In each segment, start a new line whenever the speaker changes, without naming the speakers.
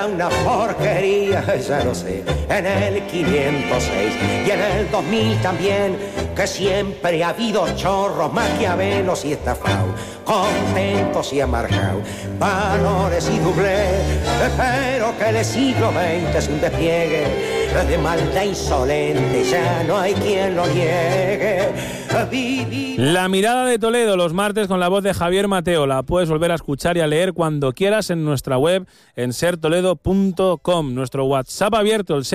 una porquería, ya lo sé, en el 506 y en el 2000 también, que siempre ha habido chorros, maquiavelos y estafados, contentos y amargados, valores y doblez, pero que el siglo XX es un despliegue de maldad insolente, ya no hay quien lo niegue.
La mirada de Toledo, los martes con la voz de Javier Mateo. La puedes volver a escuchar y a leer cuando quieras en nuestra web, en sertoledo.com. Nuestro WhatsApp abierto, el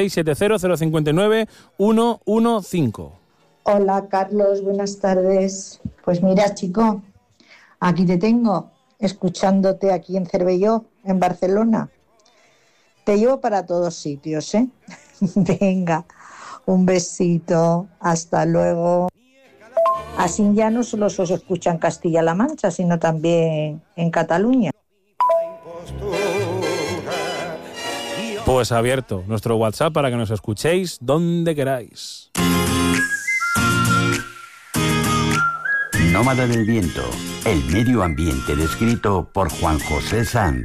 670-059-115.
Hola, Carlos, buenas tardes. Pues mira, chico, aquí te tengo, escuchándote aquí en Cervelló, en Barcelona. Te llevo para todos sitios, ¿eh? Venga, un besito, hasta luego. Así ya no solo se os escucha en Castilla-La Mancha, sino también en Cataluña.
Pues abierto nuestro WhatsApp para que nos escuchéis donde queráis.
Nómada del viento, el medio ambiente descrito por Juan José Sanz.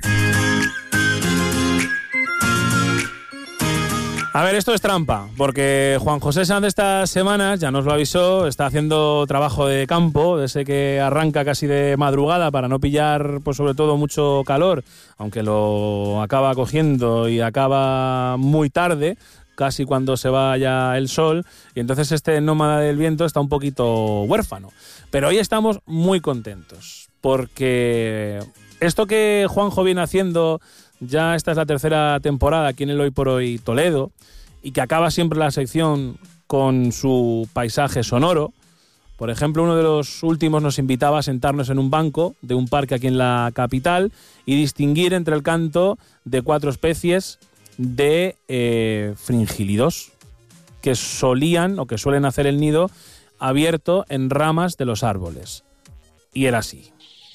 A ver, esto es trampa, porque Juan José Sanz estas semanas, ya nos lo avisó, está haciendo trabajo de campo, de ese que arranca casi de madrugada para no pillar, pues sobre todo, mucho calor, aunque lo acaba cogiendo y acaba muy tarde, casi cuando se va ya el sol, y entonces este nómada del viento está un poquito huérfano. Pero hoy estamos muy contentos, porque esto que Juanjo viene haciendo, ya esta es la tercera temporada aquí en el Hoy por Hoy Toledo, y que acaba siempre la sección con su paisaje sonoro. Por ejemplo, uno de los últimos nos invitaba a sentarnos en un banco de un parque aquí en la capital y distinguir entre el canto de 4 especies de fringílidos que solían o que suelen hacer el nido abierto en ramas de los árboles. Y era así.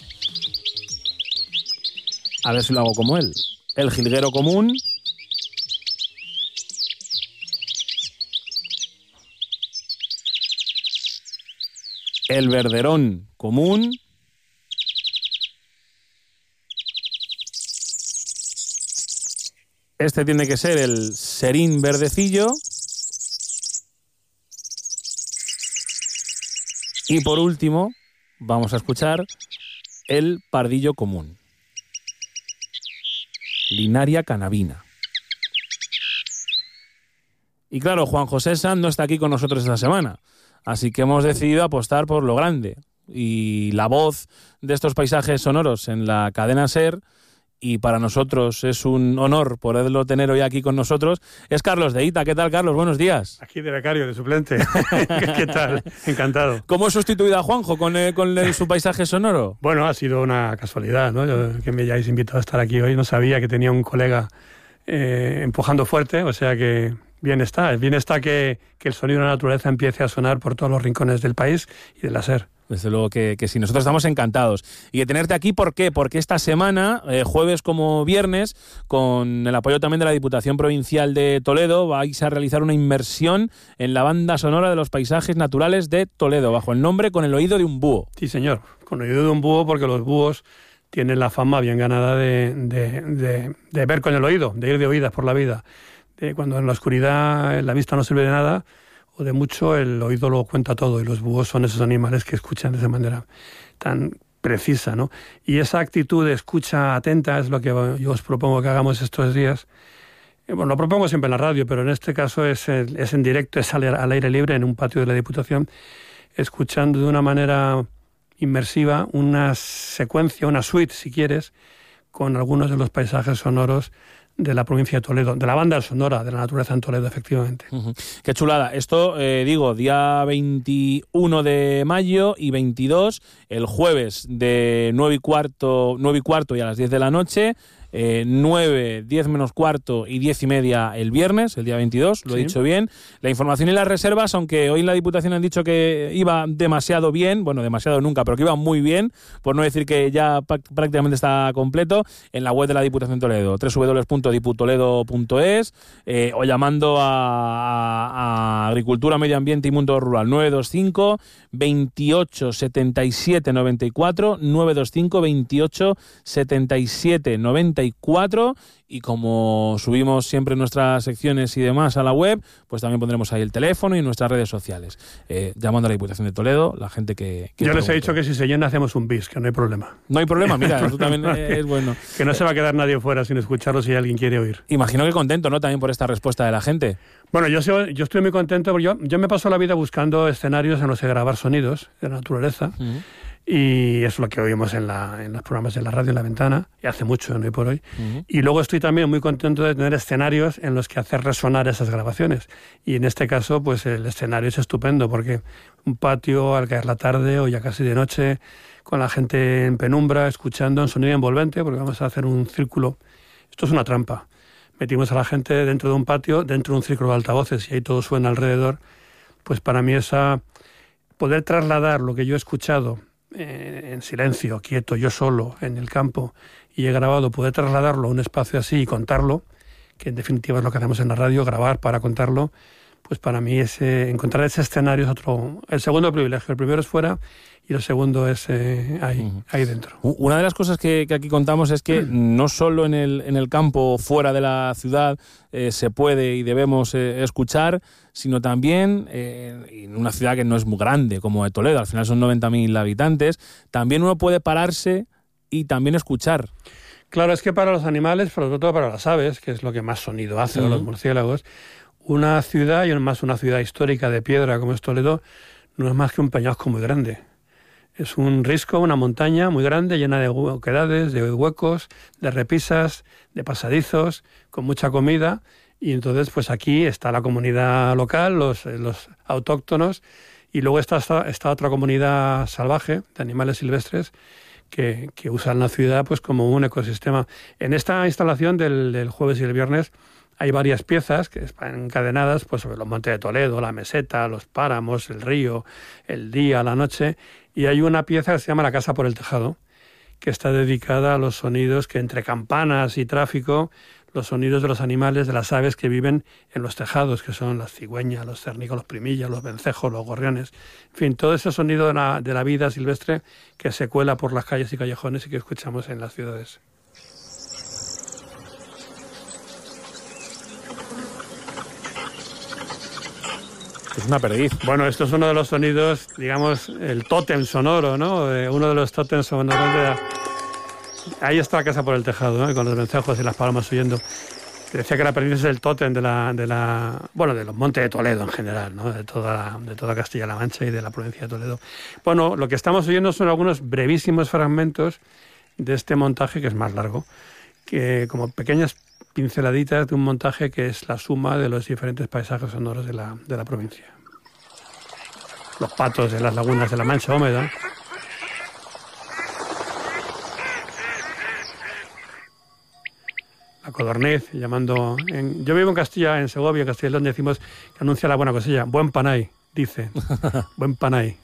A ver si lo hago como él. El jilguero común, el verderón común, este tiene que ser el serín verdecillo, y por último vamos a escuchar el pardillo común, Linaria canabina. Y claro, Juan José Sanz no está aquí con nosotros esta semana, así que hemos decidido apostar por lo grande. Y la voz de estos paisajes sonoros en la cadena SER, y para nosotros es un honor poderlo tener hoy aquí con nosotros, es Carlos de Ita. ¿Qué tal, Carlos? Buenos días.
Aquí de becario, de suplente. ¿Qué tal? Encantado.
¿Cómo he sustituido a Juanjo con su paisaje sonoro?
Bueno, ha sido una casualidad, ¿no? Que me hayáis invitado a estar aquí hoy. No sabía que tenía un colega empujando fuerte, o sea que bien está que el sonido de la naturaleza empiece a sonar por todos los rincones del país y de la SER.
Desde luego que sí, nosotros estamos encantados. Y de tenerte aquí, ¿por qué? Porque esta semana, jueves como viernes, con el apoyo también de la Diputación Provincial de Toledo, vais a realizar una inmersión en la banda sonora de los paisajes naturales de Toledo, bajo el nombre Con el oído de un búho.
Sí, señor, con el oído de un búho, porque los búhos tienen la fama bien ganada de ver con el oído, de ir de oídas por la vida. Cuando en la oscuridad la vista no sirve de nada, o de mucho, el oído lo cuenta todo, y los búhos son esos animales que escuchan de esa manera tan precisa, ¿no? Y esa actitud de escucha atenta es lo que yo os propongo que hagamos estos días. Bueno, lo propongo siempre en la radio, pero en este caso es en directo, es al aire libre, en un patio de la Diputación, escuchando de una manera inmersiva una secuencia, una suite, si quieres, con algunos de los paisajes sonoros de la provincia de Toledo, de la banda sonora de la naturaleza en Toledo, efectivamente.
Uh-huh. Qué chulada. Esto, día 21 de mayo y 22, el jueves de 9 y cuarto y a las 10 de la noche, 9, 10 menos cuarto y 10 y media el viernes, el día 22, lo he dicho bien. La información y las reservas, aunque hoy en la Diputación han dicho que iba demasiado bien, bueno, demasiado nunca, pero que iba muy bien, por no decir que ya prácticamente está completo, en la web de la Diputación de Toledo, www.diputoledo.es, o llamando a Agricultura, Medio Ambiente y Mundo Rural, 925 28 77 94, 925 28 77 94, 94, y como subimos siempre nuestras secciones y demás a la web, pues también pondremos ahí el teléfono y nuestras redes sociales. Llamando a la Diputación de Toledo, la gente que
yo les he dicho que si se llena hacemos un bis, que no hay problema.
No hay problema, mira, tú también es bueno.
Que no se va a quedar nadie fuera sin escucharlo si alguien quiere oír.
Imagino que contento, ¿no?, también por esta respuesta de la gente.
Bueno, yo estoy muy contento porque yo me paso la vida buscando escenarios en los que grabar sonidos de la naturaleza. Uh-huh. Y es lo que oímos en los programas de la radio, en La Ventana, y hace mucho, no hoy por hoy. Uh-huh. Y luego estoy también muy contento de tener escenarios en los que hacer resonar esas grabaciones. Y en este caso, pues el escenario es estupendo, porque un patio al caer la tarde o ya casi de noche, con la gente en penumbra, escuchando un sonido envolvente, porque vamos a hacer un círculo. Esto es una trampa. Metimos a la gente dentro de un patio, dentro de un círculo de altavoces, y ahí todo suena alrededor. Pues para mí poder trasladar lo que yo he escuchado en silencio, quieto, yo solo, en el campo, y he grabado, poder trasladarlo a un espacio así y contarlo, que en definitiva es lo que hacemos en la radio, grabar para contarlo, pues para mí encontrar ese escenario es el segundo privilegio. El primero es fuera y el segundo es ahí dentro.
Una de las cosas que aquí contamos es que no solo en el campo, fuera de la ciudad, se puede y debemos escuchar, sino también en una ciudad que no es muy grande como Toledo, al final son 90.000 habitantes, también uno puede pararse y también escuchar.
Claro, es que para los animales, sobre todo para las aves, que es lo que más sonido hace, o los murciélagos, una ciudad, y más una ciudad histórica de piedra como es Toledo, no es más que un peñasco muy grande. Es un risco, una montaña muy grande, llena de oquedades, de huecos, de repisas, de pasadizos, con mucha comida. Y entonces, pues aquí está la comunidad local, los autóctonos, y luego está otra comunidad salvaje, de animales silvestres, que usan la ciudad pues como un ecosistema. En esta instalación del jueves y el viernes hay varias piezas que están encadenadas pues sobre los montes de Toledo, la meseta, los páramos, el río, el día, la noche, y hay una pieza que se llama La Casa por el Tejado, que está dedicada a los sonidos que entre campanas y tráfico, los sonidos de los animales, de las aves que viven en los tejados, que son las cigüeñas, los cérnicos, los primillas, los vencejos, los gorriones, en fin, todo ese sonido de la vida silvestre que se cuela por las calles y callejones y que escuchamos en las ciudades.
Es una perdiz.
Bueno, esto es uno de los sonidos, digamos, el tótem sonoro, ¿no? Uno de los tótems sonoros Ahí está La Casa por el Tejado, ¿no? Con los vencejos y las palomas huyendo. Decía que la perdiz es el tótem de los montes de Toledo en general, ¿no? De toda Castilla-La Mancha y de la provincia de Toledo. Bueno, lo que estamos oyendo son algunos brevísimos fragmentos de este montaje, que es más largo, que como pequeñas pinceladitas de un montaje que es la suma de los diferentes paisajes sonoros de la provincia. Los patos de las lagunas de la Mancha húmeda. La codorniz llamando... Yo vivo en Castilla, en Segovia, en Castilla y León, decimos que anuncia la buena cosecha. Buen panay, dice. Buen panay.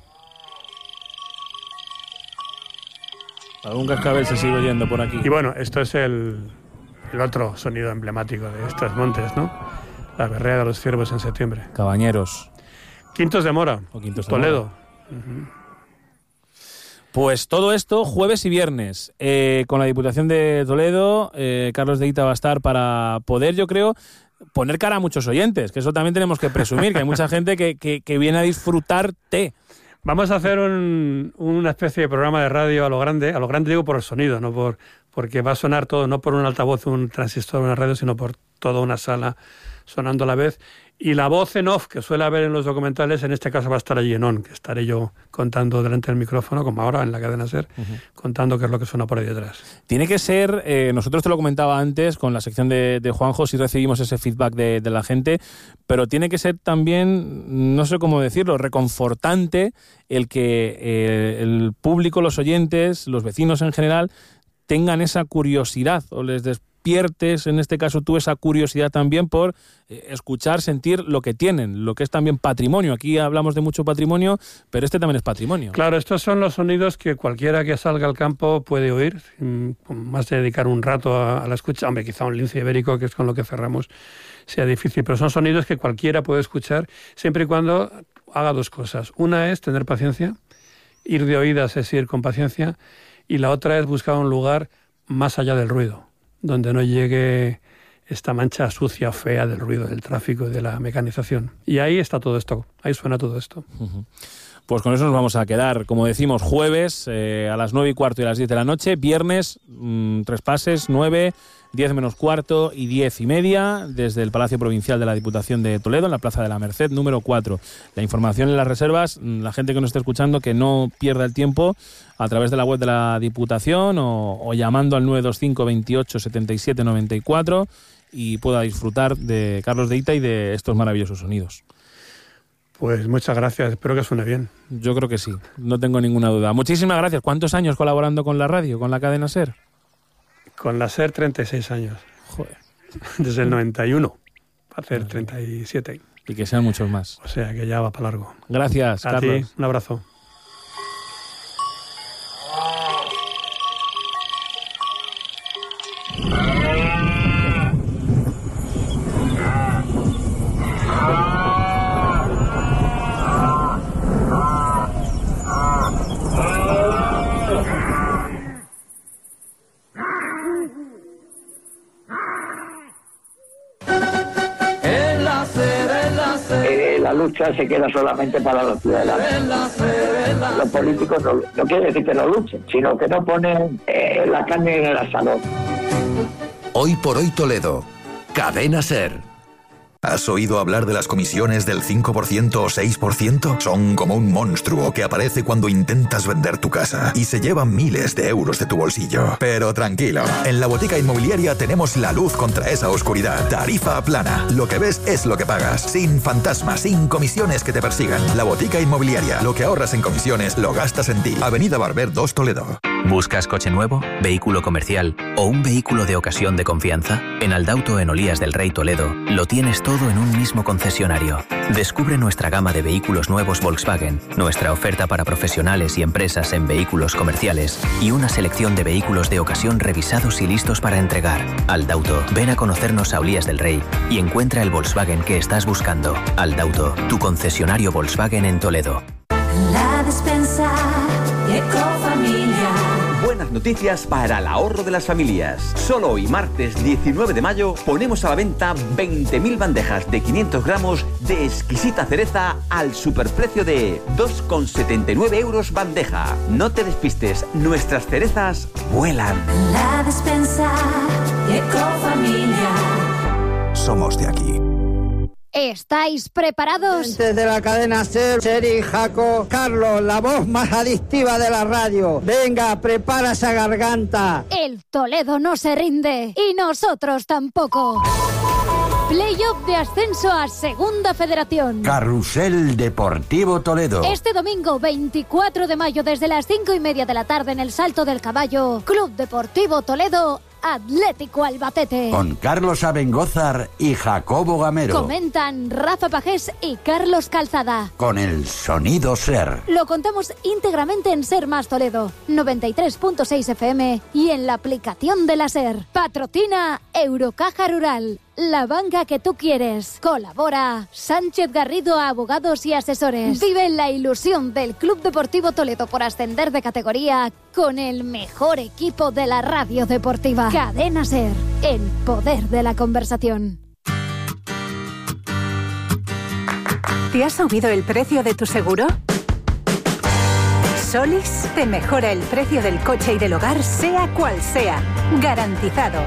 Algún cascabel se sigue oyendo por aquí.
Y bueno, esto es el otro sonido emblemático de estos montes, ¿no? La berrea de los ciervos en septiembre.
Cabañeros.
Quintos de Mora, Toledo.
Uh-huh. Pues todo esto jueves y viernes con la Diputación de Toledo. Carlos de Hita va a estar para poder, yo creo, poner cara a muchos oyentes, que eso también tenemos que presumir, que hay mucha gente que viene a disfrutarte.
Vamos a hacer una especie de programa de radio a lo grande digo por el sonido, no porque va a sonar todo, no por un altavoz, un transistor, una radio, sino por toda una sala sonando a la vez. Y la voz en off que suele haber en los documentales, en este caso va a estar allí en on, que estaré yo contando delante del micrófono, como ahora en la cadena SER, contando qué es lo que suena por ahí detrás.
Tiene que ser, nosotros te lo comentaba antes, con la sección de Juanjo, si recibimos ese feedback de la gente, pero tiene que ser también, no sé cómo decirlo, reconfortante el que el público, los oyentes, los vecinos en general, tengan esa curiosidad o les despiertes, en este caso tú, esa curiosidad también por escuchar, sentir lo que tienen, lo que es también patrimonio. Aquí hablamos de mucho patrimonio, pero este también es patrimonio.
Claro, estos son los sonidos que cualquiera que salga al campo puede oír, más de dedicar un rato a la escucha. Hombre, quizá un lince ibérico, que es con lo que cerramos, sea difícil, pero son sonidos que cualquiera puede escuchar, siempre y cuando haga dos cosas. Una es tener paciencia, ir de oídas es ir con paciencia, y la otra es buscar un lugar más allá del ruido. donde no llegue esta mancha sucia, fea del ruido del tráfico y de la mecanización. Y ahí está todo esto, ahí suena todo esto.
Pues con eso nos vamos a quedar, como decimos, jueves a las 9:15 y a las 10 de la noche, viernes 3 pases, 9, 10 menos cuarto y 10:30 desde el Palacio Provincial de la Diputación de Toledo, en la Plaza de la Merced, número 4. La información en las reservas, la gente que nos esté escuchando, que no pierda el tiempo a través de la web de la Diputación o llamando al 925 28 77 94 y pueda disfrutar de Carlos Deita y de estos maravillosos sonidos.
Pues muchas gracias, espero que suene bien.
Yo creo que sí, no tengo ninguna duda. Muchísimas gracias. ¿Cuántos años colaborando con la radio, con la cadena SER?
Con la SER 36 años.
Joder.
Desde el 91, para hacer 37.
Y que sean muchos más.
O sea que ya va para largo.
Gracias,
a
Carlos.
ti, un abrazo.
La lucha se queda solamente para los ciudadanos. Los políticos no quiere decir que no luchen, sino que no ponen la carne en el asador.
Hoy por hoy Toledo. Cadena SER. ¿Has oído hablar de las comisiones del 5% o 6%? Son como un monstruo que aparece cuando intentas vender tu casa y se llevan miles de euros de tu bolsillo. Pero tranquilo, en la Botica Inmobiliaria tenemos la luz contra esa oscuridad. Tarifa plana. Lo que ves es lo que pagas. Sin fantasmas, sin comisiones que te persigan. La Botica Inmobiliaria. Lo que ahorras en comisiones lo gastas en ti. Avenida Barber 2 Toledo.
¿Buscas coche nuevo, vehículo comercial o un vehículo de ocasión de confianza? En Aldauto en Olías del Rey Toledo lo tienes todo en un mismo concesionario. Descubre nuestra gama de vehículos nuevos Volkswagen, nuestra oferta para profesionales y empresas en vehículos comerciales y una selección de vehículos de ocasión revisados y listos para entregar. Aldauto, ven a conocernos a Olías del Rey y encuentra el Volkswagen que estás buscando. Aldauto, tu concesionario Volkswagen en Toledo.
La despensa Ecofamilia.
Buenas noticias para el ahorro de las familias. Solo hoy, martes 19 de mayo, ponemos a la venta 20.000 bandejas de 500 gramos de exquisita cereza al superprecio de 2,79 euros bandeja. No te despistes, nuestras cerezas vuelan.
La despensa Ecofamilia.
Somos de aquí.
¿Estáis preparados?
Desde la cadena SER, Seri, Jaco, Carlos, la voz más adictiva de la radio. Venga, prepara esa garganta.
El Toledo no se rinde y nosotros tampoco. Playoff de ascenso a Segunda Federación.
Carrusel Deportivo Toledo.
Este domingo 24 de mayo desde las 5:30 de la tarde en el Salto del Caballo, Club Deportivo Toledo, Atlético Albacete.
Con Carlos Abengózar y Jacobo Gamero.
Comentan Rafa Pajés y Carlos Calzada.
Con el sonido SER.
Lo contamos íntegramente en SER Más Toledo, 93.6 FM y en la aplicación de la SER. Patrocina Eurocaja Rural. La banca que tú quieres. Colabora Sánchez Garrido Abogados y Asesores. Vive la ilusión del Club Deportivo Toledo por ascender de categoría con el mejor equipo de la radio deportiva. Cadena SER, el poder de la conversación.
¿Te has subido el precio de tu seguro? Solis te mejora el precio del coche y del hogar, sea cual sea. Garantizado.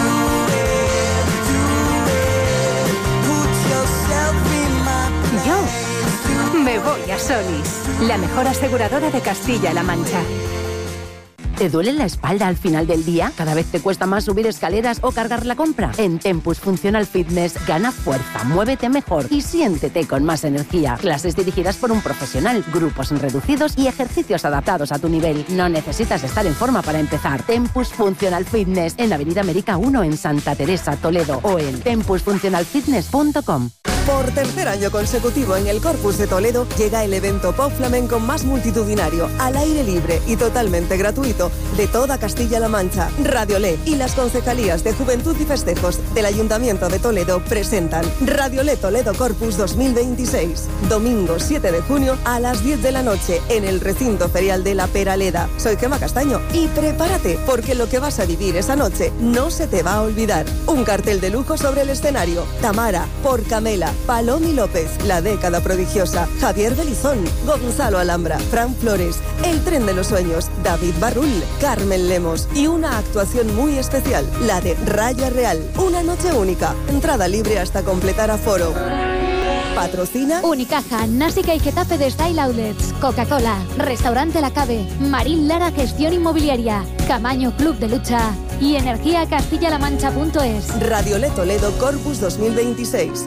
Yo me voy a Solis, la mejor aseguradora de Castilla-La Mancha.
¿Te duele la espalda al final del día? ¿Cada vez te cuesta más subir escaleras o cargar la compra? En Tempus Functional Fitness gana fuerza, muévete mejor y siéntete con más energía. Clases dirigidas por un profesional, grupos reducidos y ejercicios adaptados a tu nivel. No necesitas estar en forma para empezar. Tempus Functional Fitness en Avenida América 1 en Santa Teresa, Toledo o en tempusfunctionalfitness.com.
Por tercer año consecutivo en el Corpus de Toledo llega el evento pop flamenco más multitudinario, al aire libre y totalmente gratuito de toda Castilla-La Mancha. Radiolé y las concejalías de Juventud y Festejos del Ayuntamiento de Toledo presentan Radiolé Toledo Corpus 2026. Domingo 7 de junio a las 10 de la noche en el recinto ferial de La Peraleda. Soy Gemma Castaño y prepárate porque lo que vas a vivir esa noche no se te va a olvidar. Un cartel de lujo sobre el escenario. Tamara, por Camela, Palomi López, La Década Prodigiosa, Javier Belizón, Gonzalo Alhambra, Fran Flores, El Tren de los Sueños, David Barrul, Carmen Lemos y una actuación muy especial, la de Raya Real. Una noche única, entrada libre hasta completar aforo. Patrocina
Unicaja, Násica y Getafe de Style Outlets, Coca-Cola, Restaurante La Cabe, Marín Lara Gestión Inmobiliaria, Camaño Club de Lucha y Energía Castilla-La-Mancha.es.
Radiolé Toledo Corpus 2026.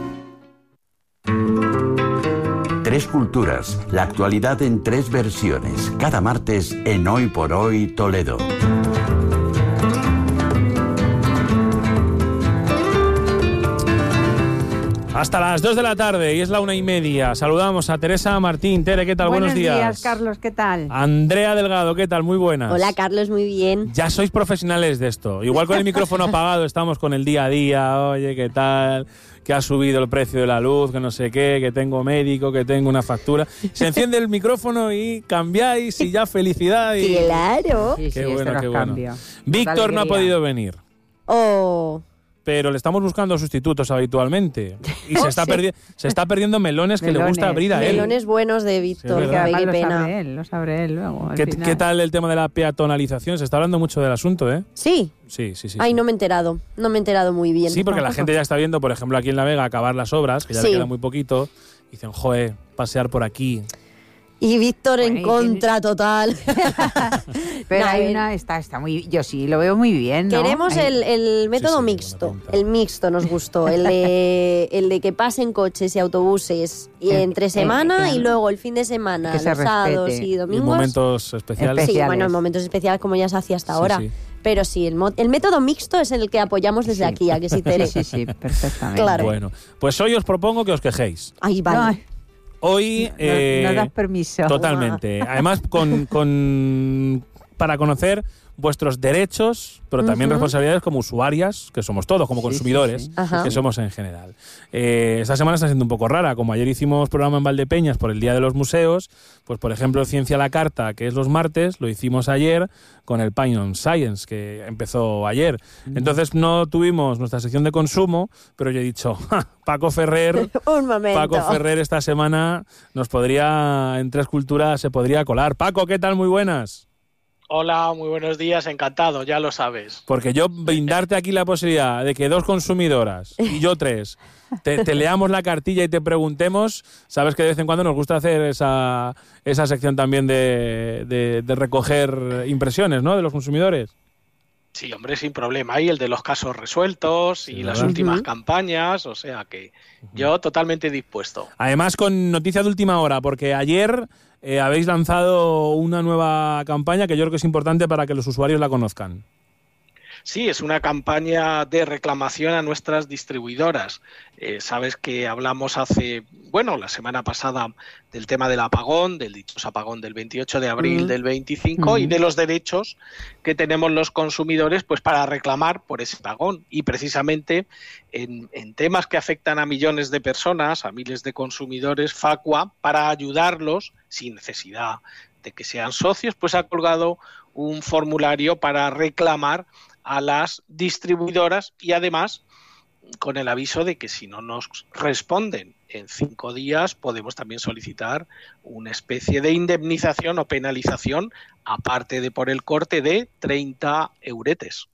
Tres culturas, la actualidad en tres versiones, cada martes en Hoy por Hoy Toledo.
Hasta las 2 de la tarde y es la 1:30. Saludamos a Teresa Martín. Tere, ¿qué tal? Buenos días.
Buenos días, Carlos, ¿qué tal?
Andrea Delgado, ¿qué tal? Muy buenas.
Hola, Carlos, muy bien.
Ya sois profesionales de esto. Igual con el micrófono apagado estamos con el día a día. Oye, ¿qué tal? Que ha subido el precio de la luz, que no sé qué, que tengo médico, que tengo una factura. Se enciende el micrófono y cambiáis y ya felicidad. Y...
Claro.
Sí,
qué
sí,
bueno,
esto
qué
nos
bueno.
cambia.
Víctor no ha podido venir.
Oh...
Pero le estamos buscando sustitutos habitualmente. Y se está perdiendo melones que le gusta abrir a él.
Melones buenos de Víctor,
Sí,
qué pena.
Lo sabré él luego.
¿Qué tal el tema de la peatonalización? Se está hablando mucho del asunto, ¿eh?
Sí.
Sí.
Ay, no me he enterado muy bien.
Sí, porque la gente ya está viendo, por ejemplo, aquí en La Vega, acabar las obras, que ya le queda muy poquito. Y dicen, joder, pasear por aquí.
Y Víctor en contra total.
Pero está muy, yo sí lo veo muy bien, ¿no?
Queremos el método mixto. El mixto nos gustó. El de que pasen coches y autobuses y entre semana y luego el fin de semana, los sábados y domingos.
En momentos especiales.
Sí, bueno, en momentos especiales como ya se hacía hasta ahora. Sí. Pero sí, el método mixto es el que apoyamos desde aquí, ¿a que sí, Tere?
Sí, perfectamente.
Claro.
Bueno, pues hoy os propongo que os quejéis.
Ay, vale.
Hoy...
no das permiso.
Totalmente. Además, para conocer vuestros derechos, pero también responsabilidades como usuarias, que somos todos, como consumidores, que somos en general. Esta semana está siendo un poco rara. Como ayer hicimos programa en Valdepeñas por el Día de los Museos, pues por ejemplo Ciencia a la Carta, que es los martes, lo hicimos ayer con el Pine Science, que empezó ayer. Entonces no tuvimos nuestra sección de consumo, pero yo he dicho, Paco Ferrer,
un momento.
Paco Ferrer esta semana nos podría, en Tres Culturas, se podría colar. Paco, ¿qué tal? Muy buenas.
Hola, muy buenos días, encantado, ya lo sabes.
Porque yo brindarte aquí la posibilidad de que dos consumidoras y yo tres te leamos la cartilla y te preguntemos, sabes que de vez en cuando nos gusta hacer esa sección también de recoger impresiones, ¿no?, de los consumidores.
Sí, hombre, sin problema. Hay el de los casos resueltos y las últimas campañas, o sea que yo totalmente dispuesto.
Además, con noticia de última hora, porque ayer habéis lanzado una nueva campaña que yo creo que es importante para que los usuarios la conozcan.
Sí, es una campaña de reclamación a nuestras distribuidoras. Sabes que hablamos la semana pasada del tema del apagón, del dichoso apagón del 28 de abril del 25 y de los derechos que tenemos los consumidores pues para reclamar por ese apagón. Y precisamente en temas que afectan a millones de personas, a miles de consumidores, Facua, para ayudarlos sin necesidad de que sean socios, pues ha colgado un formulario para reclamar a las distribuidoras y además con el aviso de que si no nos responden en 5 días podemos también solicitar una especie de indemnización o penalización aparte de por el corte de 30 euretes.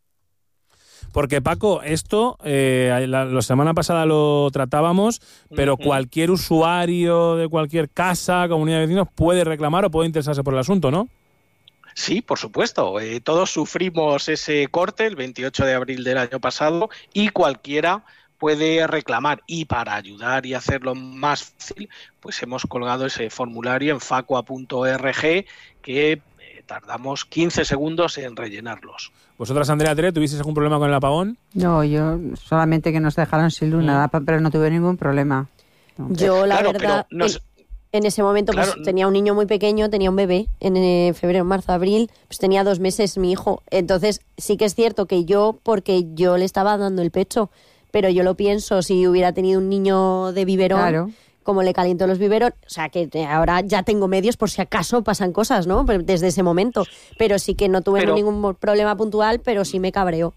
Porque Paco, esto la semana pasada lo tratábamos, pero cualquier usuario de cualquier casa, comunidad de vecinos puede reclamar o puede interesarse por el asunto, ¿no?
Sí, por supuesto. Todos sufrimos ese corte el 28 de abril del año pasado y cualquiera puede reclamar. Y para ayudar y hacerlo más fácil, pues hemos colgado ese formulario en facua.org que tardamos 15 segundos en rellenarlos.
¿Vosotras, Andrea, Tere, tuvisteis algún problema con el apagón?
No, yo solamente que nos dejaron sin luz, nada, pero no tuve ningún problema. No.
Yo, la verdad, en ese momento pues tenía un niño muy pequeño, tenía un bebé, en febrero, marzo, abril, pues tenía 2 meses mi hijo. Entonces sí que es cierto que porque yo le estaba dando el pecho, pero yo lo pienso, si hubiera tenido un niño de biberón, como le caliento los biberones, o sea que ahora ya tengo medios por si acaso pasan cosas, ¿no? Desde ese momento. Pero sí que no tuve ningún problema puntual, pero sí me cabreó.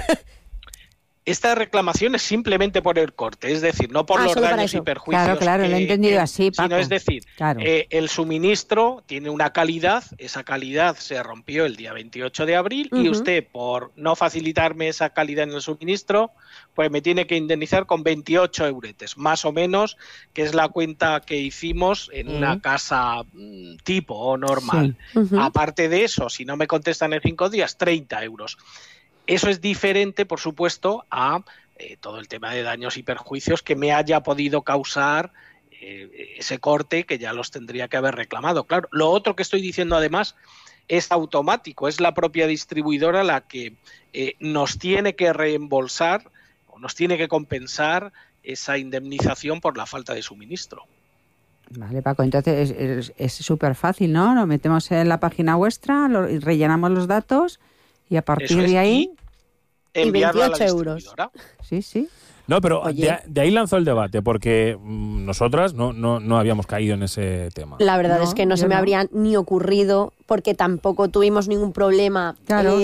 Esta reclamación es simplemente por el corte, es decir, no por los daños y perjuicios.
Claro, lo he entendido así, Paco.
Sino es decir, el suministro tiene una calidad, esa calidad se rompió el día 28 de abril y usted, por no facilitarme esa calidad en el suministro, pues me tiene que indemnizar con 28 euretes, más o menos, que es la cuenta que hicimos en una casa tipo o normal. Sí. Aparte de eso, si no me contestan en 5 días, 30 euros. Eso es diferente, por supuesto, a todo el tema de daños y perjuicios que me haya podido causar ese corte, que ya los tendría que haber reclamado. Claro, lo otro que estoy diciendo además es automático, es la propia distribuidora la que nos tiene que reembolsar o nos tiene que compensar esa indemnización por la falta de suministro.
Vale, Paco, entonces es súper fácil, ¿no? Nos metemos en la página vuestra, rellenamos los datos y a partir de ahí...
Y 28 euros.
Sí.
No, pero de ahí lanzó el debate, porque nosotras no habíamos caído en ese tema.
La verdad es que no se me habría ni ocurrido, porque tampoco tuvimos ningún problema real, ¿no?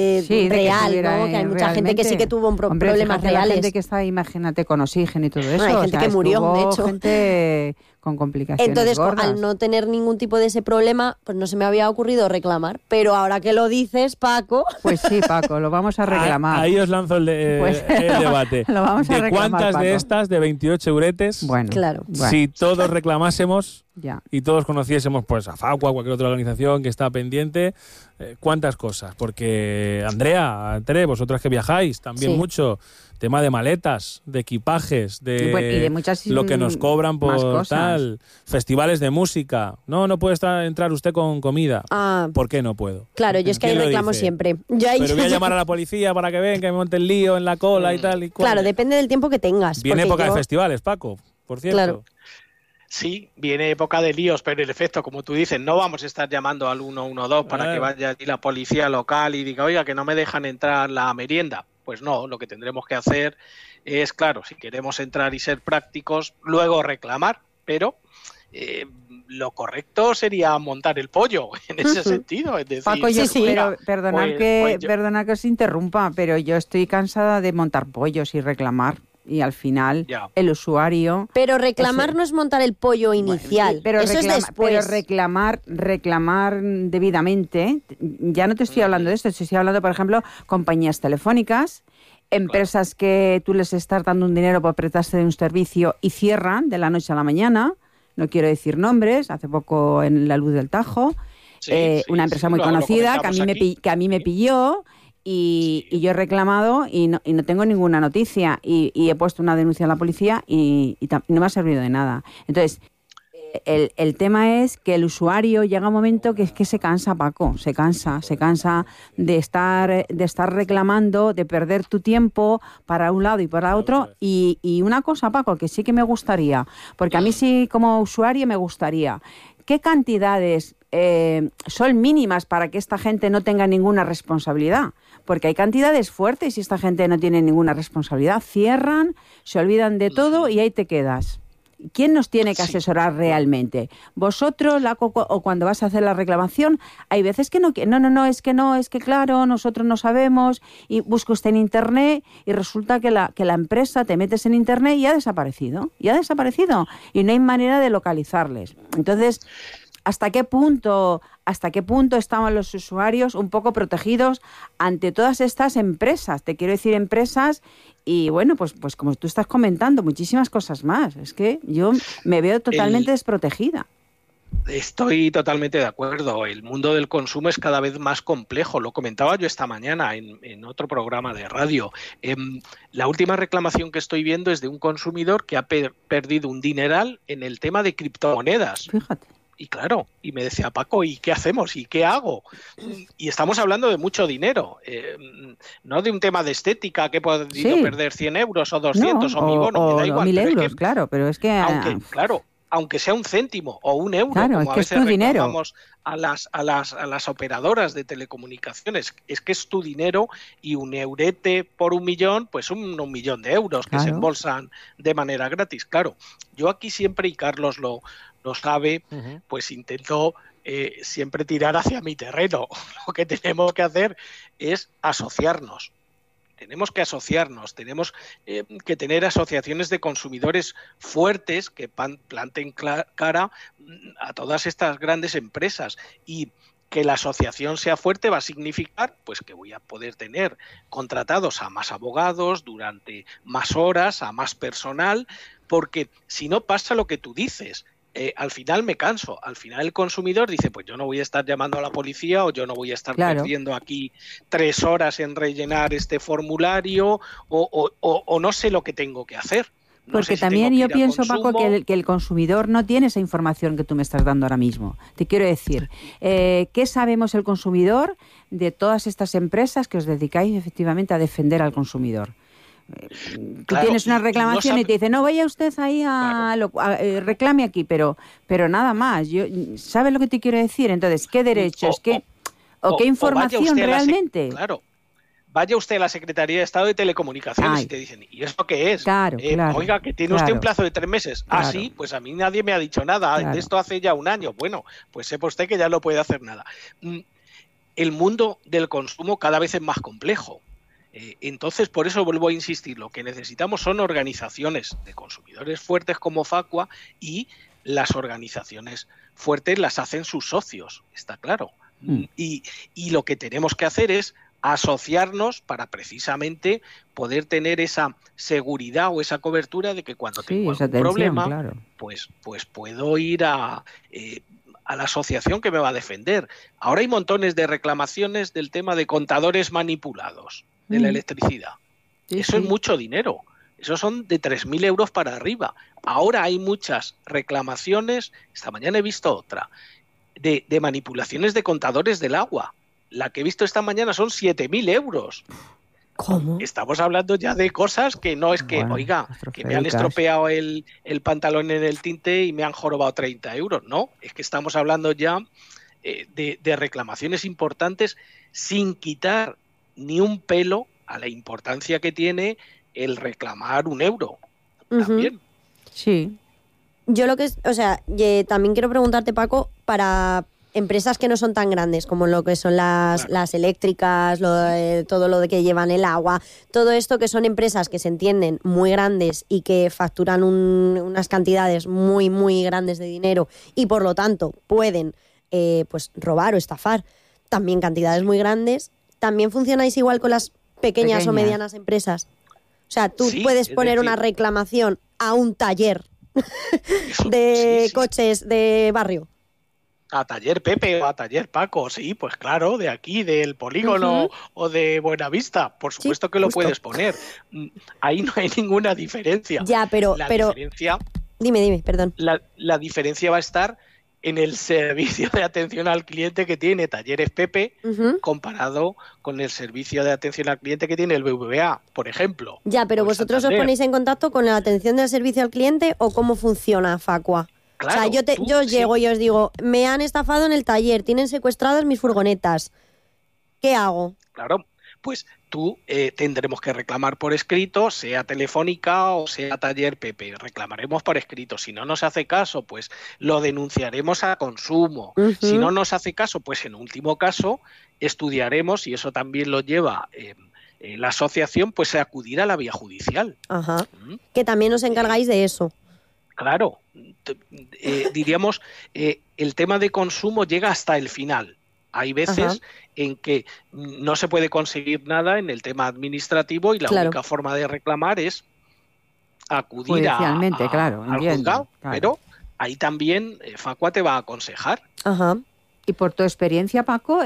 Que hay mucha gente que sí que tuvo problemas reales.
La gente que está, imagínate, con oxígeno y todo eso.
Hay gente que murió, de hecho.
Gente con complicaciones
Entonces,
gordas.
al no tener ningún tipo de ese problema, pues no se me había ocurrido reclamar. Pero ahora que lo dices, Paco...
Pues sí, Paco, lo vamos a reclamar.
Ahí os lanzo el debate.
Lo vamos a
¿De
reclamar,
cuántas
Paco?
de estas, de 28 euretes, si todos reclamásemos y todos conociésemos pues a FACUA, cualquier otra organización que está pendiente, cuántas cosas? Porque, Andrea, Tere, vosotras que viajáis también mucho, tema de maletas, de equipajes, y de muchas, lo que nos cobran por tal, festivales de música. No puede entrar usted con comida. ¿Por qué no puedo?
Claro, yo es que ahí reclamo siempre.
Pero voy a llamar a la policía para que venga, que me monte el lío en la cola y tal.
Claro, depende del tiempo que tengas.
Viene época de festivales, Paco, por cierto.
Claro.
Sí, viene época de líos, pero en efecto, como tú dices, no vamos a estar llamando al 112 para que vaya allí la policía local y diga, oiga, que no me dejan entrar la merienda. Pues no, lo que tendremos que hacer es, claro, si queremos entrar y ser prácticos, luego reclamar, pero lo correcto sería montar el pollo en ese sentido. Es decir,
Paco, perdonad que os interrumpa, pero yo estoy cansada de montar pollos y reclamar. Y al final el usuario...
Pero reclamar no es montar el pollo inicial,
pero
eso es después.
Pero reclamar debidamente, ya no te estoy hablando de esto, te estoy hablando, por ejemplo, compañías telefónicas, empresas que tú les estás dando un dinero por prestarse un servicio y cierran de la noche a la mañana, no quiero decir nombres, hace poco en la Luz del Tajo, una empresa muy conocida que a mí me pilló... Y yo he reclamado y no tengo ninguna noticia y he puesto una denuncia a la policía y no me ha servido de nada. Entonces, el tema es que el usuario llega un momento que es que se cansa, Paco, se cansa de estar reclamando, de perder tu tiempo para un lado y para otro. Y una cosa, Paco, que sí que me gustaría, porque a mí sí como usuario me gustaría, ¿qué cantidades son mínimas para que esta gente no tenga ninguna responsabilidad? Porque hay cantidades fuertes y esta gente no tiene ninguna responsabilidad. Cierran, se olvidan de todo y ahí te quedas. ¿Quién nos tiene que asesorar realmente? Vosotros, o cuando vas a hacer la reclamación, hay veces que es que claro, nosotros no sabemos, y busca usted en Internet y resulta que la empresa, te metes en Internet y ha desaparecido, y no hay manera de localizarles. Entonces... ¿Hasta qué punto estaban los usuarios un poco protegidos ante todas estas empresas? Te quiero decir empresas y, bueno, pues como tú estás comentando, muchísimas cosas más. Es que yo me veo totalmente desprotegida.
Estoy totalmente de acuerdo. El mundo del consumo es cada vez más complejo. Lo comentaba yo esta mañana en otro programa de radio. La última reclamación que estoy viendo es de un consumidor que ha perdido un dineral en el tema de criptomonedas.
Fíjate.
Y claro, y me decía, Paco, ¿y qué hacemos? ¿Y qué hago? Y estamos hablando de mucho dinero, no de un tema de estética, que he podido perder 100 euros o 200 o mi bono, me da igual.
1.000 euros, claro, pero es que...
Aunque sea un céntimo o un euro,
claro,
como
es que
a veces
dinero.
reclamamos a las operadoras de telecomunicaciones, es que es tu dinero, y un eurete por 1 millón, pues un millón de euros que se embolsan de manera gratis. Claro, yo aquí siempre, y Carlos lo sabe, pues intento siempre tirar hacia mi terreno. Lo que tenemos que hacer es asociarnos. Tenemos que asociarnos, tenemos que tener asociaciones de consumidores fuertes que planten cara a todas estas grandes empresas, y que la asociación sea fuerte va a significar pues que voy a poder tener contratados a más abogados durante más horas, a más personal, porque si no pasa lo que tú dices. Al final me canso, al final el consumidor dice, pues yo no voy a estar llamando a la policía, o yo no voy a estar perdiendo aquí 3 horas en rellenar este formulario, o no sé lo que tengo que hacer. No
Porque también yo pienso, Paco, que el consumidor no tiene esa información que tú me estás dando ahora mismo. Te quiero decir, ¿qué sabemos el consumidor de todas estas empresas que os dedicáis efectivamente a defender al consumidor? Tú tienes una reclamación y te dice, no, vaya usted ahí reclame aquí, pero nada más. ¿Sabes lo que te quiero decir? Entonces, ¿qué derechos? ¿Qué información realmente?
Claro. Vaya usted a la Secretaría de Estado de Telecomunicaciones y te dicen, ¿y eso qué es? Oiga, que tiene usted un plazo de 3 meses. Ah, sí, pues a mí nadie me ha dicho nada. De esto hace ya 1 año. Bueno, pues sepa usted que ya no puede hacer nada. El mundo del consumo cada vez es más complejo. Entonces, por eso vuelvo a insistir, lo que necesitamos son organizaciones de consumidores fuertes como Facua, y las organizaciones fuertes las hacen sus socios, está claro. Y lo que tenemos que hacer es asociarnos para precisamente poder tener esa seguridad o esa cobertura de que cuando tengo algún problema, pues puedo ir a la asociación que me va a defender. Ahora hay montones de reclamaciones del tema de contadores manipulados de la electricidad. Eso es mucho dinero. Eso son de 3.000 euros para arriba. Ahora hay muchas reclamaciones, esta mañana he visto otra, de manipulaciones de contadores del agua. La que he visto esta mañana son 7.000 euros.
¿Cómo?
Estamos hablando ya de cosas que no es que, oiga, que me han estropeado el pantalón en el tinte y me han jorobado 30 euros. No, es que estamos hablando ya de reclamaciones importantes, sin quitar ni un pelo a la importancia que tiene el reclamar 1 euro. También.
Sí.
Yo también quiero preguntarte, Paco, para empresas que no son tan grandes como lo que son las eléctricas, todo lo de que llevan el agua, todo esto, que son empresas que se entienden muy grandes y que facturan unas cantidades muy, muy grandes de dinero, y por lo tanto pueden pues robar o estafar también cantidades muy grandes. ¿También funcionáis igual con las pequeñas o medianas empresas? O sea, tú puedes poner una reclamación a un taller de coches de barrio.
A taller Pepe o a taller Paco, sí, pues claro, de aquí, del polígono o de Buenavista, por supuesto que lo puedes poner. Ahí no hay ninguna diferencia.
Ya, pero
diferencia,
dime, perdón.
La diferencia va a estar en el servicio de atención al cliente que tiene Talleres Pepe comparado con el servicio de atención al cliente que tiene el BBVA, por ejemplo.
Ya, pero vosotros os ponéis en contacto con la atención del servicio al cliente, ¿o cómo funciona Facua?
Claro,
o sea, yo llego y os digo, me han estafado en el taller, tienen secuestradas mis furgonetas. ¿Qué hago?
Claro, pues tú tendremos que reclamar por escrito, sea Telefónica o sea Taller Pepe. Reclamaremos por escrito. Si no nos hace caso, pues lo denunciaremos a consumo. Si no nos hace caso, pues en último caso estudiaremos, y eso también lo lleva la asociación, pues a acudir a la vía judicial.
Ajá. Que también os encargáis de eso.
Claro, diríamos, el tema de consumo llega hasta el final. Hay veces en que no se puede conseguir nada en el tema administrativo, y la única forma de reclamar es acudir al juzgado, pero ahí también Facua te va a aconsejar.
Y por tu experiencia, Paco,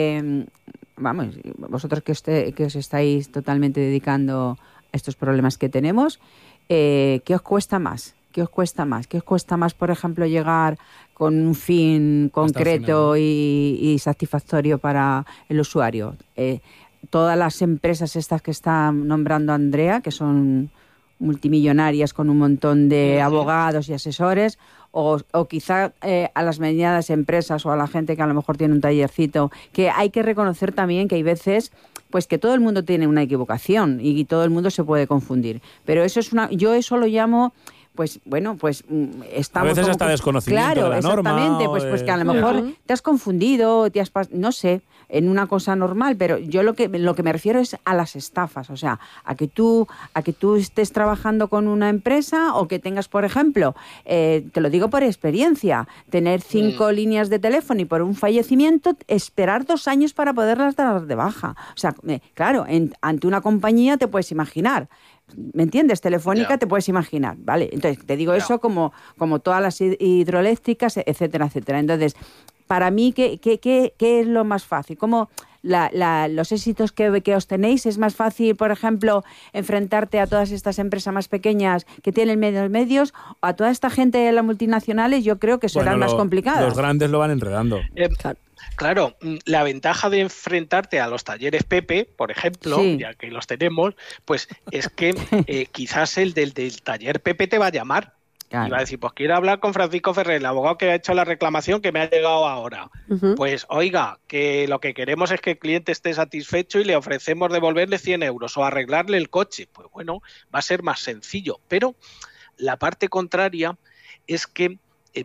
vosotros que os estáis totalmente dedicando a estos problemas que tenemos, ¿qué os cuesta más? ¿Qué os cuesta más? ¿Qué os cuesta más, por ejemplo, llegar con un fin concreto y satisfactorio para el usuario? Todas las empresas estas que está nombrando Andrea, que son multimillonarias con un montón de abogados y asesores, o quizá a las medianas empresas o a la gente que a lo mejor tiene un tallercito, que hay que reconocer también que hay veces pues que todo el mundo tiene una equivocación y todo el mundo se puede confundir. Pero eso es yo eso lo llamo... Pues bueno, pues estamos...
A veces hasta desconocimiento de la norma.
Claro, exactamente, pues que a lo mejor te has confundido, no sé, en una cosa normal, pero yo lo que me refiero es a las estafas, o sea, a que tú estés trabajando con una empresa o que tengas, por ejemplo, te lo digo por experiencia, tener 5 líneas de teléfono y por un fallecimiento esperar 2 años para poderlas dar de baja. O sea, claro, ante una compañía te puedes imaginar. ¿Me entiendes? Telefónica te puedes imaginar, ¿vale? Entonces, te digo eso como todas las hidroeléctricas, etcétera, etcétera. Entonces, para mí, ¿qué es lo más fácil? ¿Cómo los éxitos que os tenéis? ¿Es más fácil, por ejemplo, enfrentarte a todas estas empresas más pequeñas que tienen menos medios o a toda esta gente de las multinacionales? Yo creo que serán más complicadas.
Los grandes lo van enredando.
Claro, la ventaja de enfrentarte a los talleres Pepe, por ejemplo, ya que los tenemos, pues es que quizás el del taller Pepe te va a llamar. Claro. Y va a decir, pues quiero hablar con Francisco Ferrer, el abogado que ha hecho la reclamación que me ha llegado ahora. Pues oiga, que lo que queremos es que el cliente esté satisfecho y le ofrecemos devolverle 100 euros o arreglarle el coche. Pues bueno, va a ser más sencillo. Pero la parte contraria es que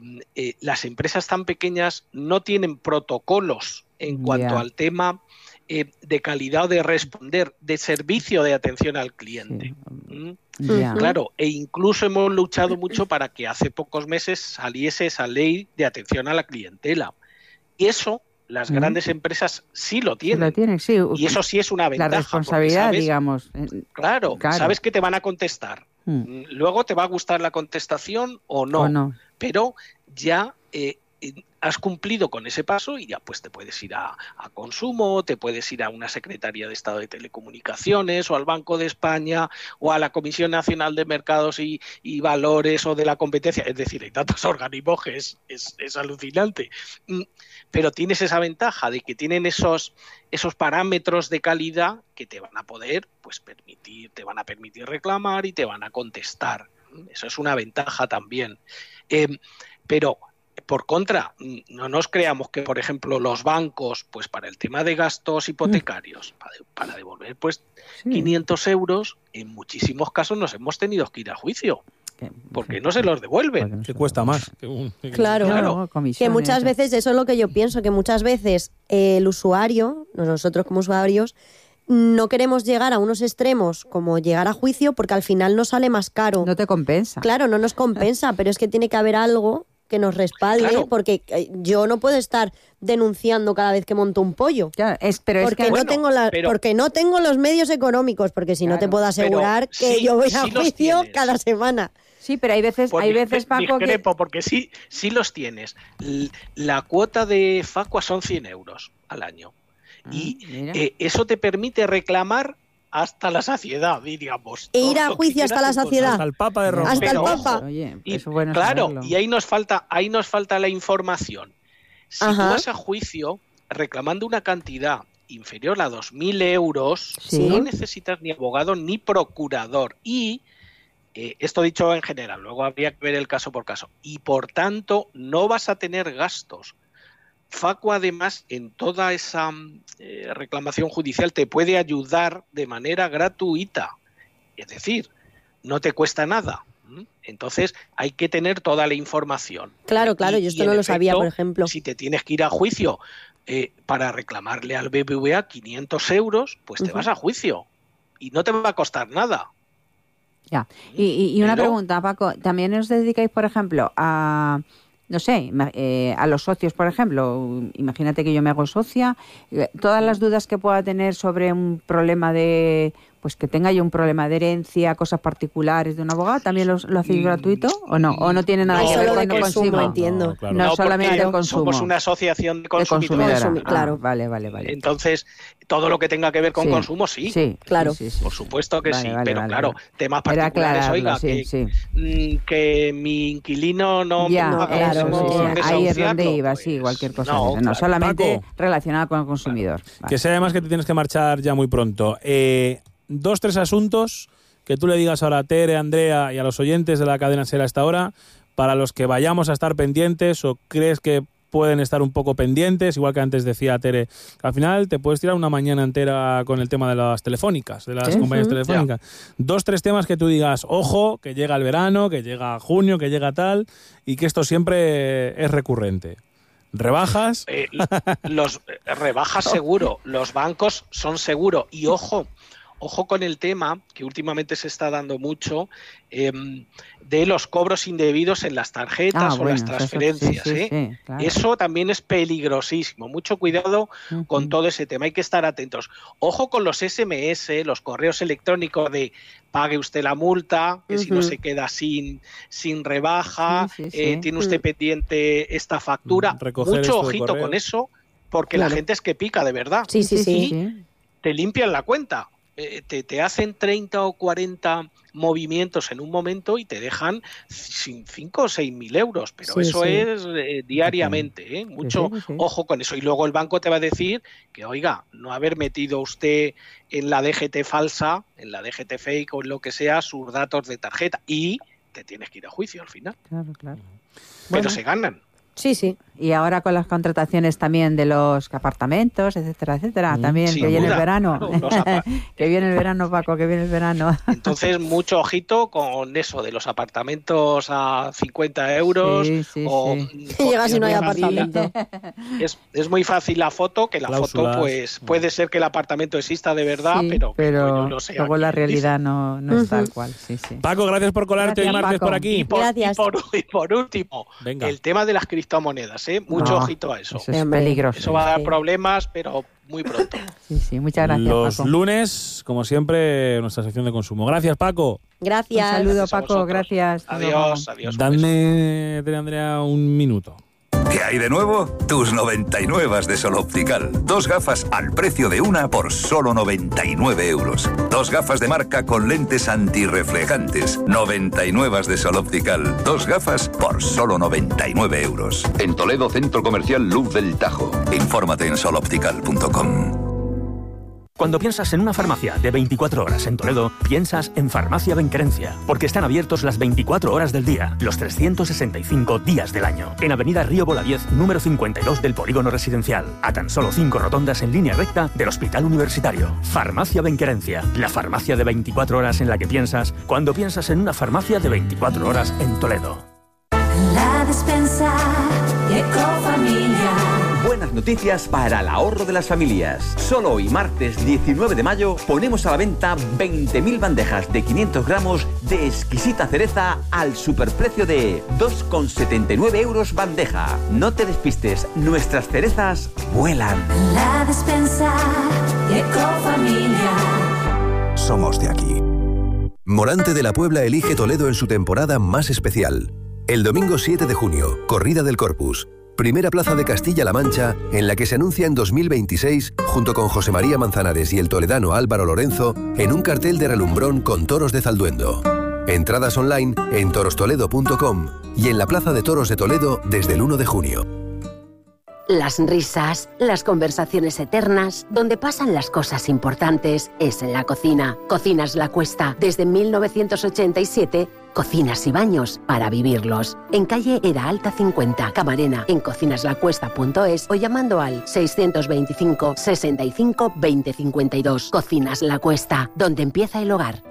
las empresas tan pequeñas no tienen protocolos en cuanto al tema de calidad o de responder, de servicio de atención al cliente. Claro, e incluso hemos luchado mucho para que hace pocos meses saliese esa ley de atención a la clientela. Y eso las grandes empresas sí lo tienen. Y eso sí es una ventaja.
La responsabilidad,
sabes,
digamos.
Claro, sabes que te van a contestar. Luego te va a gustar la contestación o no. Pero ya has cumplido con ese paso y ya pues te puedes ir a consumo, te puedes ir a una Secretaría de Estado de Telecomunicaciones o al Banco de España o a la Comisión Nacional de Mercados y Valores o de la Competencia. Es decir, hay tantos organismos que es alucinante. Pero tienes esa ventaja de que tienen esos parámetros de calidad que te van a poder te van a permitir reclamar y te van a contestar. Eso es una ventaja también. Pero por contra, no nos creamos que, por ejemplo, los bancos, pues para el tema de gastos hipotecarios, para devolver 500 euros, en muchísimos casos nos hemos tenido que ir a juicio. Porque no se los devuelven.
Que cuesta más.
Claro. Que muchas veces, eso es lo que yo pienso, que muchas veces el usuario, nosotros como usuarios, no queremos llegar a unos extremos como llegar a juicio porque al final nos sale más caro.
No te compensa.
Claro, no nos compensa, pero es que tiene que haber algo que nos respalde, porque yo no puedo estar denunciando cada vez que monto un pollo. Porque no tengo los medios económicos, porque si no te puedo asegurar que yo voy a juicio cada semana.
Sí, pero hay veces, Paco,
discrepo, porque sí los tienes. La cuota de Facua son 100 euros al año. Y eso te permite reclamar hasta la saciedad, diríamos.
E ir a juicio hasta la saciedad.
Hasta el Papa de Roma.
Hasta el Papa.
Oye,
y,
eso bueno
claro,
saberlo.
Y ahí nos falta la información. Si tú vas a juicio reclamando una cantidad inferior a 2.000 euros, no necesitas ni abogado ni procurador. Y esto dicho en general, luego habría que ver el caso por caso. Y por tanto, no vas a tener gastos. Facua, además, en toda esa reclamación judicial te puede ayudar de manera gratuita. Es decir, no te cuesta nada. Entonces, hay que tener toda la información.
Claro, yo esto no lo sabía, por ejemplo.
Si te tienes que ir a juicio para reclamarle al BBVA 500 euros, pues te vas a juicio. Y no te va a costar nada.
Ya. Y una pregunta, Paco. ¿También os dedicáis, por ejemplo, a los socios, por ejemplo? Imagínate que yo me hago socia, todas las dudas que pueda tener sobre un problema de pues que tenga yo un problema de herencia, cosas particulares de un abogado, ¿también lo hacéis gratuito o no? ¿O no tiene nada que ver con el consumo?
Entiendo.
No, claro.
No solamente el consumo.
Somos una asociación de consumidores.
Claro. Vale.
Entonces, todo lo que tenga que ver con consumo, sí.
Claro.
Sí.
Por supuesto que sí, pero claro,
vale.
temas particulares, oiga,
sí.
que mi inquilino no...
Ahí es donde iba, sí, cualquier cosa. No,
claro.
solamente
Paco,
relacionada con el consumidor. Vale.
Que sea además que te tienes que marchar ya muy pronto. 2-3 asuntos que tú le digas ahora a Tere, a Andrea y a los oyentes de la cadena SER a esta hora, para los que vayamos a estar pendientes o crees que pueden estar un poco pendientes, igual que antes decía Tere, que al final te puedes tirar una mañana entera con el tema de las telefónicas, de las compañías telefónicas. 2-3 temas que tú digas, ojo, que llega el verano, que llega junio, que llega tal, y que esto siempre es recurrente. ¿Rebajas?
Rebajas seguro, los bancos son seguro, y ojo con el tema, que últimamente se está dando mucho, de los cobros indebidos en las tarjetas o las transferencias.
Claro.
Eso también es peligrosísimo. Mucho cuidado con todo ese tema. Hay que estar atentos. Ojo con los SMS, los correos electrónicos de pague usted la multa, que si no se queda sin rebaja, tiene usted pendiente esta factura. Mucho ojito con eso, porque la gente es que pica de verdad.
Sí.
Te limpian la cuenta. Te hacen 30 o 40 movimientos en un momento y te dejan sin 5 o 6 mil euros, pero eso es diariamente, mucho ojo con eso. Y luego el banco te va a decir que, oiga, no haber metido usted en la DGT falsa, en la DGT fake o en lo que sea, sus datos de tarjeta, y te tienes que ir a juicio al final.
Claro.
Pero se ganan.
Sí.
Y ahora con las contrataciones también de los apartamentos, etcétera, también que viene el verano. Claro, que viene el verano, Paco, que viene el verano.
Entonces, mucho ojito con eso de los apartamentos a 50 euros.
Llega si no hay apartamento.
Es muy fácil la foto, que la foto pues puede ser que el apartamento exista de verdad, pero no sea
luego la realidad no es tal cual.
Paco, gracias por colarte hoy martes por aquí.
Gracias.
Y por último, el tema de las criptomonedas, mucho ojito a eso.
Eso es peligroso.
Eso va a dar problemas, pero muy pronto.
Muchas gracias,
Los
Paco.
lunes, como siempre, nuestra sección de consumo. Gracias, Paco.
Gracias.
Un saludo,
Gracias a
Paco,
vosotros.
gracias.
Adiós.
Dame, Andrea, un minuto.
¿Qué hay de nuevo? Tus 99 de Sol Optical. 2 gafas al precio de una por solo 99 euros. 2 gafas de marca con lentes antirreflejantes. 99 de Sol Optical. 2 gafas por solo 99 euros. En Toledo, Centro Comercial Luz del Tajo. Infórmate en soloptical.com.
Cuando piensas en una farmacia de 24 horas en Toledo, piensas en Farmacia Benquerencia, porque están abiertos las 24 horas del día, los 365 días del año. En Avenida Río Bolaviez, número 52 del Polígono Residencial, a tan solo 5 rotondas en línea recta del Hospital Universitario. Farmacia Benquerencia, la farmacia de 24 horas en la que piensas cuando piensas en una farmacia de 24 horas en Toledo.
La despensa Ecofamilia.
Buenas noticias para el ahorro de las familias. Solo hoy, martes 19 de mayo, ponemos a la venta 20.000 bandejas de 500 gramos de exquisita cereza al superprecio de 2,79 euros bandeja. No te despistes, nuestras cerezas vuelan.
La despensa Ecofamilia.
Somos de aquí. Morante de la Puebla elige Toledo en su temporada más especial. El domingo 7 de junio, Corrida del Corpus. Primera plaza de Castilla-La Mancha, en la que se anuncia en 2026, junto con José María Manzanares y el toledano Álvaro Lorenzo, en un cartel de relumbrón con toros de Zalduendo. Entradas online en torostoledo.com y en la Plaza de Toros de Toledo desde el 1 de junio.
Las risas, las conversaciones eternas, donde pasan las cosas importantes, es en la cocina. Cocinas La Cuesta, desde 1987, cocinas y baños para vivirlos. En calle Era Alta 50, Camarena, en cocinaslacuesta.es o llamando al 625 65 20 52. Cocinas La Cuesta, donde empieza el hogar.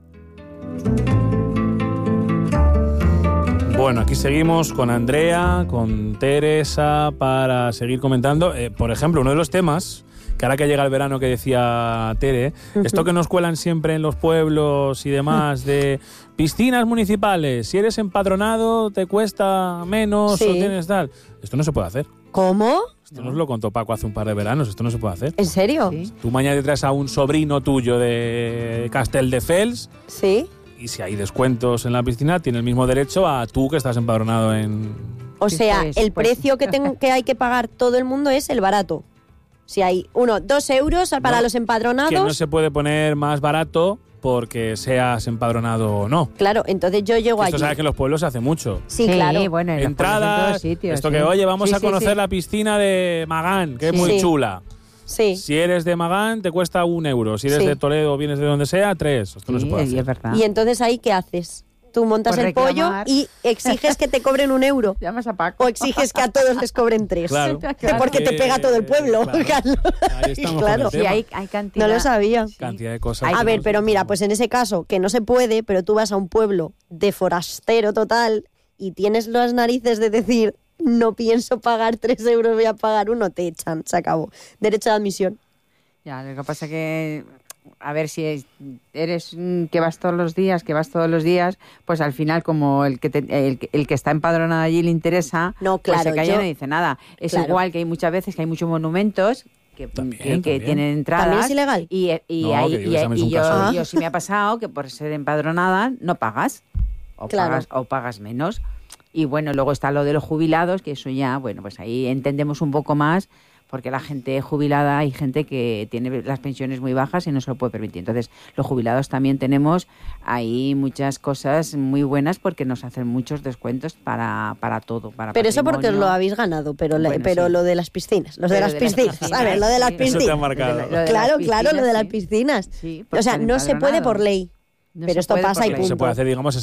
Bueno, aquí seguimos con Andrea, con Teresa, para seguir comentando. Por ejemplo, uno de los temas, que ahora que llega el verano que decía Tere, esto que nos cuelan siempre en los pueblos y demás, de piscinas municipales, si eres empadronado te cuesta menos o tienes tal. Esto no se puede hacer.
¿Cómo?
Esto nos lo contó Paco hace un par de veranos, esto no se puede hacer.
¿En serio?
Sí.
Tú mañana te traes a un sobrino tuyo de Castelldefels.
Sí.
Y si hay descuentos en la piscina, tiene el mismo derecho a tú que estás empadronado en...
O sea, el precio que hay que pagar todo el mundo es el barato. Si hay 2 euros para los empadronados...
Que no se puede poner más barato porque seas empadronado o no.
Claro, entonces yo llego allí.
Esto sabes que en los pueblos se hace mucho.
Sí, claro.
Bueno, en
entradas,
sitios,
esto
sí.
que, oye, vamos
Sí,
a
sí,
conocer
sí.
la piscina de Magán, que es muy chula.
Sí.
Si eres de Magán, te cuesta 1 euro. Si eres
Sí.
de Toledo o vienes de donde sea, 3. Esto no se puede hacer.
Es verdad.
Y entonces ahí, ¿qué haces? Tú montas
Pues
el pollo
reclamar.
y exiges que te cobren 1 euro.
Llamas a Paco.
O exiges que a todos les cobren 3.
Claro.
Porque te pega todo el pueblo.
Claro. Ahí estamos
Claro.
con el tema.
Sí, hay cantidad.
No lo sabía.
Cantidad de cosas.
A ver, pero mira, pues en ese caso, que no se puede, pero tú vas a un pueblo de forastero total y tienes las narices de decir, no pienso pagar 3 euros, voy a pagar 1, te echan, se acabó. Derecho de admisión.
Ya, lo que pasa que, a ver, si eres que vas todos los días, pues al final como el que está empadronado allí le interesa,
No,
pues
claro,
se calla y
yo-
no dice nada. Es
claro.
igual que hay muchas veces que hay muchos monumentos que
También.
tienen entradas.
¿También es ilegal?
Y
No, que digo, ese es un caso.
yo sí me ha pasado que por ser empadronada no pagas.
Claro.
Pagas menos. Y bueno, luego está lo de los jubilados, que eso ya, bueno, pues ahí entendemos un poco más, porque la gente jubilada, hay gente que tiene las pensiones muy bajas y no se lo puede permitir. Entonces, los jubilados también tenemos ahí muchas cosas muy buenas porque nos hacen muchos descuentos para todo.
Pero eso porque os lo
patrimonio.
habéis ganado, pero,
Bueno,
pero
sí.
lo de las piscinas, los de
Pero
las
de las
piscinas,
piscinas,
¿sabes? Lo de las
sí.
Eso te ha
piscinas.
marcado.
Lo de las
Claro,
piscinas,
lo de las
sí.
piscinas.
Sí,
O
por
sea,
ser
no se puede por
empadronado.
ley.
No
pero
se
esto
puede
pasa
por
y
ley.
punto.
Se puede hacer, digamos,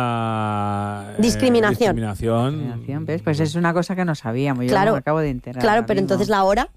esa...
Discriminación.
discriminación.
¿Ves? Pues es una cosa que no sabíamos, yo
Claro.
me acabo de enterar.
Claro,
ahora
pero
mismo.
entonces la hora...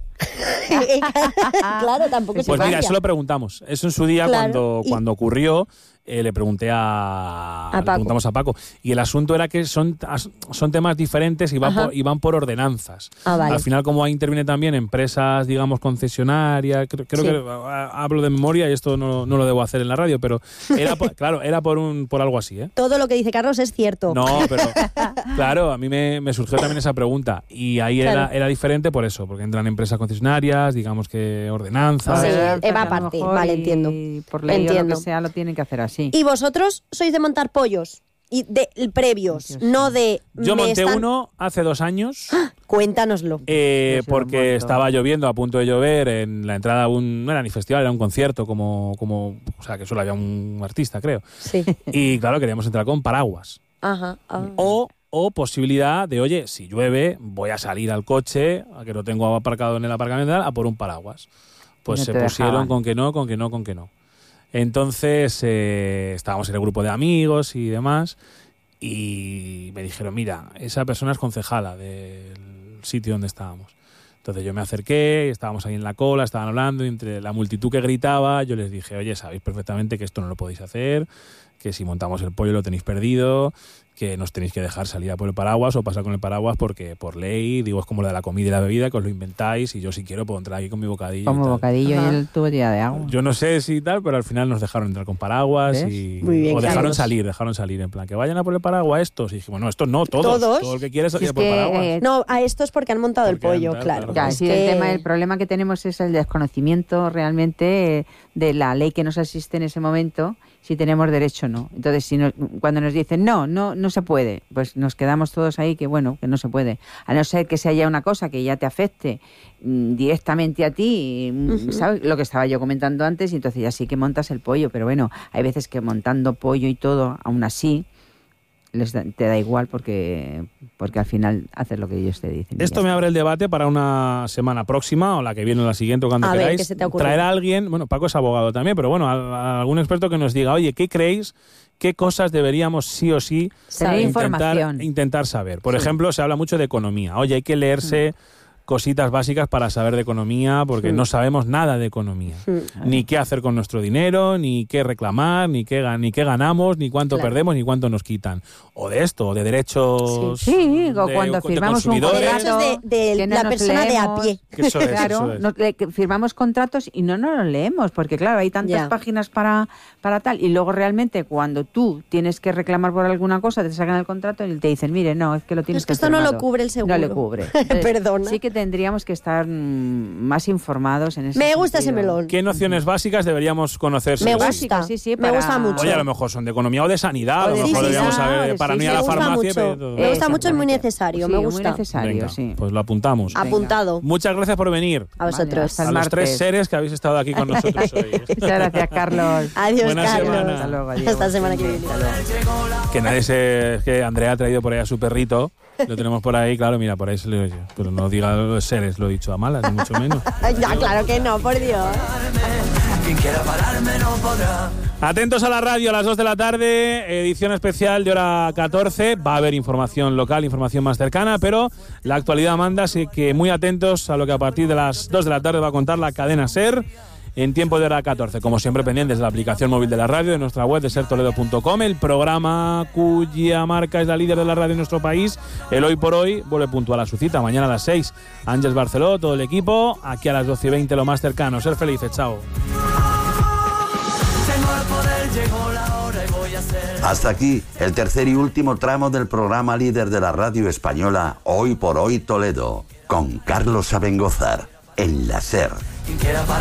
claro, tampoco se
Pues mira,
cambia.
eso lo preguntamos. Eso en su día,
Claro,
cuando ocurrió, le pregunté le
Paco.
preguntamos a Paco. Y el asunto era que son temas diferentes y
Ajá.
van por ordenanzas.
Vale.
Al final, como ahí interviene también empresas, digamos, concesionarias, creo
Sí.
que hablo de memoria y esto no lo debo hacer en la radio, pero era por algo así, ¿eh?
Todo lo que dice Carlos es cierto.
No, pero claro, a mí me surgió también esa pregunta y ahí
Claro.
era diferente por eso, porque entran empresas concesionarias, digamos que ordenanzas.
Sí,
Ordenanzas,
va
a lo
aparte,
mejor,
vale,
y
entiendo.
Por ley o
Entiendo.
lo que sea, lo tienen que hacer así.
Y vosotros sois de montar pollos y de previos, no de...
Yo
me
monté
están-
uno hace 2 años.
Cuéntanoslo.
Porque estaba lloviendo, a punto de llover, en la entrada no era ni festival, era un concierto, o sea, que solo había un artista, creo.
Sí.
Y claro, queríamos entrar con paraguas.
Ajá.
O posibilidad de, oye, si llueve, voy a salir al coche, a que lo tengo aparcado en el aparcamiento, a por un paraguas. Pues
No
se
te
pusieron
dejaban.
con que no. Entonces estábamos en el grupo de amigos y demás, y me dijeron, mira, esa persona es concejala del sitio donde estábamos. Entonces yo me acerqué, estábamos ahí en la cola, estaban hablando, y entre la multitud que gritaba, yo les dije, oye, sabéis perfectamente que esto no lo podéis hacer, que si montamos el pollo lo tenéis perdido, que nos tenéis que dejar salir a por el paraguas o pasar con el paraguas porque por ley, digo, es como lo de la comida y la bebida, que os lo inventáis y yo si quiero puedo entrar aquí con mi bocadillo.
Como
y tal.
bocadillo
Ajá.
y el tubería de agua.
Yo no sé si tal, pero al final nos dejaron entrar con paraguas.
¿Ves?
Y
Muy bien,
o dejaron
Carlos.
salir, en plan, que vayan a por el paraguas estos. Y dijimos, no, estos no, todos.
¿Todos?
Todo el que quiere
Si
salir
es
a por
que,
paraguas.
No, a esto es porque han montado el
Porque
pollo,
han-
claro.
Ya,
Es
sí,
que-
el problema que tenemos es el desconocimiento realmente de la ley que nos asiste en ese momento, si tenemos derecho o no. Entonces, cuando nos dicen no se puede, pues nos quedamos todos ahí que bueno, que no se puede. A no ser que se haya una cosa que ya te afecte directamente a ti, ¿sabes? Lo que estaba yo comentando antes, y entonces ya sí que montas el pollo, pero bueno, hay veces que montando pollo y todo, aún así, te da igual porque al final haces lo que ellos te dicen. y
Esto
ya
me
está.
abre el debate para una semana próxima o la que viene o la siguiente o cuando
A ver,
queráis.
¿qué se te ocurre?
Traer a alguien, bueno, Paco es abogado también, pero bueno, a algún experto que nos diga, oye, ¿qué creéis? ¿Qué cosas deberíamos sí o sí
Tener información.
intentar saber? Por ejemplo, se habla mucho de economía. Oye, hay que leerse cositas básicas para saber de economía porque no sabemos nada de economía. Ni qué hacer con nuestro dinero, ni qué reclamar, ni qué ganamos, ni cuánto
Claro.
perdemos, ni cuánto nos quitan. O de esto, o de derechos
Sí, o
de-
cuando
de
firmamos un
consumidores.
contrato
Derechos de
que no
la
nos
persona de a
leemos.
pie.
Que eso es,
Claro,
eso es.
que firmamos contratos y no nos los leemos, porque claro, hay tantas
Ya.
páginas para tal, y luego realmente cuando tú tienes que reclamar por alguna cosa, te sacan el contrato y te dicen, mire, no, es que lo tienes
Es que esto no lo
firmado".
cubre el seguro.
No le cubre. Entonces,
Perdona.
Sí que tendríamos que estar más informados en ese
Me gusta ese
sentido.
melón.
¿Qué nociones básicas deberíamos conocer?
Me gusta, me gusta mucho.
Oye, a lo mejor son de economía o de sanidad, a lo mejor deberíamos saber para no ir a la farmacia.
Me gusta mucho, es muy necesario, me gusta.
Muy necesario,
Venga,
sí.
pues lo apuntamos.
Apuntado.
Muchas gracias por venir.
A vosotros.
A los 3 seres que habéis estado aquí con nosotros hoy.
Muchas gracias, Carlos.
Adiós,
Buena
Carlos.
semana.
Hasta luego, adiós.
Hasta la semana que viene.
Que nadie se... que Andrea ha traído por ahí a su perrito. Lo tenemos por ahí, claro, mira, por ahí se le oye. Pero no diga los seres, lo he dicho a malas, ni mucho menos.
Ya, claro que no, por Dios.
Quien quiera pararme no podrá.
Atentos a la radio a las 2 de la tarde, edición especial de hora 14. Va a haber información local, información más cercana, pero la actualidad manda, así que muy atentos a lo que a partir de las 2 de la tarde va a contar la cadena SER en tiempo de hora 14. Como siempre, pendientes de la aplicación móvil de la radio, de nuestra web de sertoledo.com, el programa cuya marca es la líder de la radio en nuestro país, el Hoy por Hoy, vuelve puntual a su cita. Mañana a las 6, Ángeles Barceló, todo el equipo. Aquí a las 12:20 lo más cercano. Ser felices, chao.
Hasta aquí el tercer y último tramo del programa líder de la radio española Hoy por Hoy Toledo, con Carlos Abengózar, en la SER.
Quien quiera